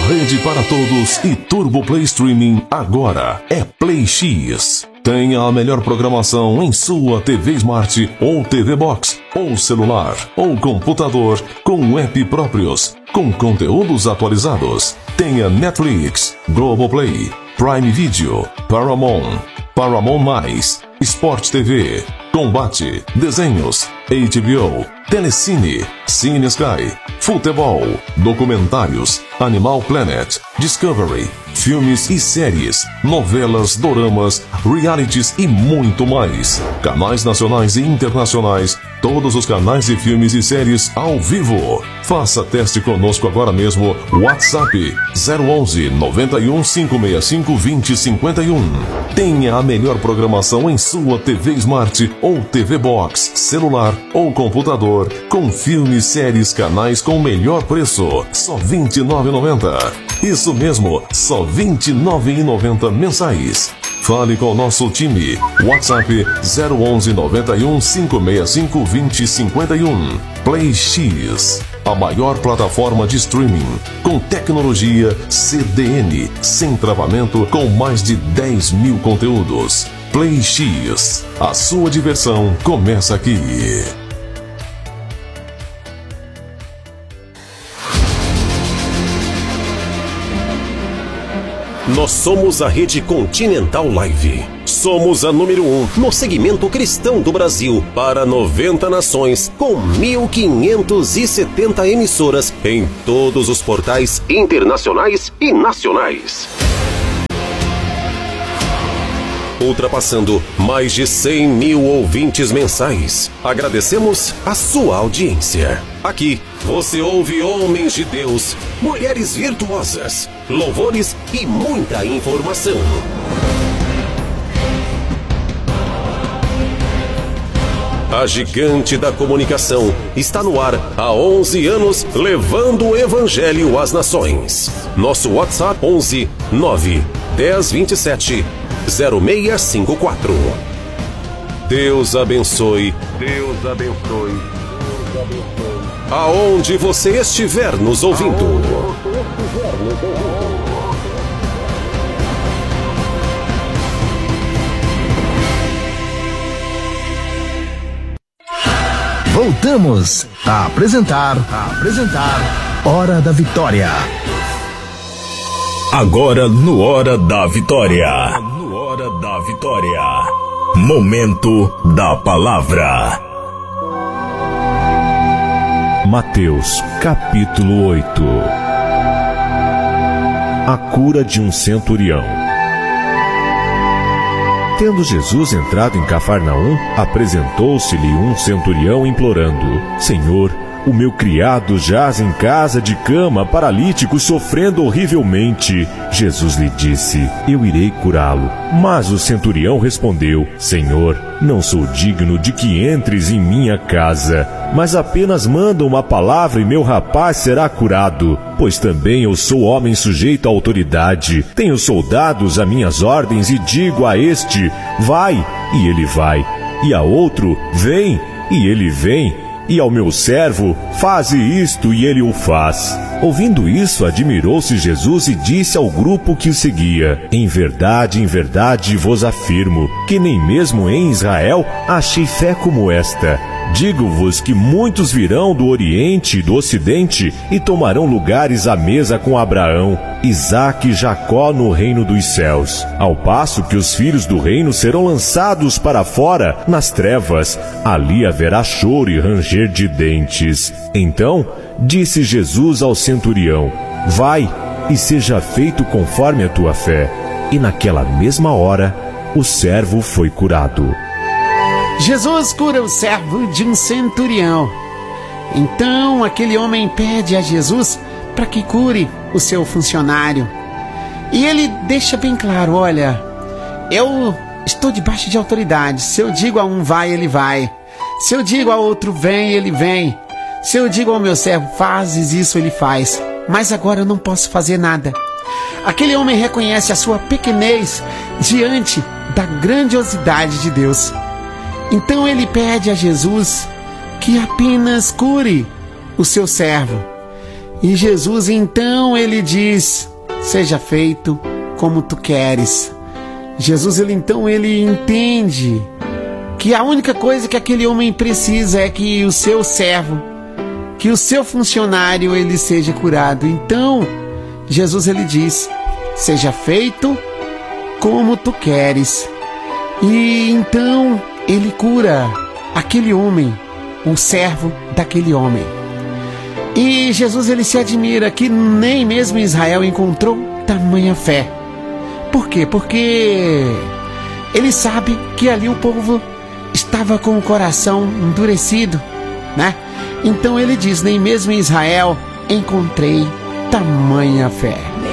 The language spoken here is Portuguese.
Rede para Todos e Turbo Play Streaming agora é Play X. Tenha a melhor programação em sua TV Smart ou TV Box, ou celular, ou computador, com app próprios, com conteúdos atualizados. Tenha Netflix, Globoplay, Prime Video, Paramount, Paramount+, Sport TV, Combate, Desenhos, HBO, Telecine, Cine Sky, Futebol, Documentários, Animal Planet, Discovery, filmes e séries, novelas, doramas, realities e muito mais. Canais nacionais e internacionais, todos os canais de filmes e séries ao vivo. Faça teste conosco agora mesmo. WhatsApp 011 91 565 2051. Tenha a melhor programação em sua TV Smart ou TV Box, celular ou computador, com filmes, séries, canais com o melhor preço. Só R$ 29,90. Isso mesmo, só R$ 29,90 mensais. Fale com o nosso time. WhatsApp 011 91 565 2051. Play X, a maior plataforma de streaming com tecnologia CDN, sem travamento, com mais de 10 mil conteúdos. Play X, a sua diversão começa aqui. Nós somos a Rede Continental Live. Somos a número 1 no segmento cristão do Brasil para 90 nações, com 1.570 emissoras em todos os portais internacionais e nacionais. Ultrapassando mais de 100 mil ouvintes mensais. Agradecemos a sua audiência. Aqui você ouve homens de Deus, mulheres virtuosas, louvores e muita informação. A gigante da comunicação está no ar há 11 anos, levando o evangelho às nações. Nosso WhatsApp 11 9 10 27 0654. Deus abençoe. Deus abençoe. Deus abençoe. Aonde você estiver nos ouvindo. Voltamos a apresentar Hora da Vitória. Agora no Hora da Vitória. No Hora da Vitória. Momento da Palavra. Mateus, capítulo 8. A cura de um centurião. Tendo Jesus entrado em Cafarnaum, apresentou-se-lhe um centurião implorando: Senhor, o meu criado jaz em casa de cama, paralítico, sofrendo horrivelmente. Jesus lhe disse: eu irei curá-lo. Mas o centurião respondeu: Senhor, não sou digno de que entres em minha casa, mas apenas manda uma palavra e meu rapaz será curado. Pois também eu sou homem sujeito à autoridade. Tenho soldados a minhas ordens e digo a este: vai, e ele vai. E a outro: vem, e ele vem. E ao meu servo: faze isto, e ele o faz. Ouvindo isso, admirou-se Jesus e disse ao grupo que o seguia: em verdade vos afirmo, que nem mesmo em Israel achei fé como esta. Digo-vos que muitos virão do Oriente e do Ocidente e tomarão lugares à mesa com Abraão, Isaque e Jacó no reino dos céus, ao passo que os filhos do reino serão lançados para fora, nas trevas. Ali haverá choro e ranger de dentes. Então disse Jesus ao centurião: vai, e seja feito conforme a tua fé. E naquela mesma hora o servo foi curado. Jesus cura o servo de um centurião. Então aquele homem pede a Jesus para que cure o seu funcionário. E ele deixa bem claro: olha, eu estou debaixo de autoridade. Se eu digo a um vai, ele vai. Se eu digo a outro vem, ele vem. Se eu digo ao meu servo fazes isso, ele faz. Mas agora eu não posso fazer nada. Aquele homem reconhece a sua pequenez diante da grandiosidade de Deus. Então ele pede a Jesus que apenas cure o seu servo. E Jesus então ele diz: seja feito como tu queres. Jesus ele entende que a única coisa que aquele homem precisa é que o seu servo, que o seu funcionário ele seja curado. Então Jesus ele diz: seja feito como tu queres. E então ele cura aquele homem, o servo daquele homem. E Jesus ele se admira que nem mesmo Israel encontrou tamanha fé. Por quê? Porque ele sabe que ali o povo estava com o coração endurecido, né? Então ele diz: nem mesmo em Israel encontrei tamanha fé.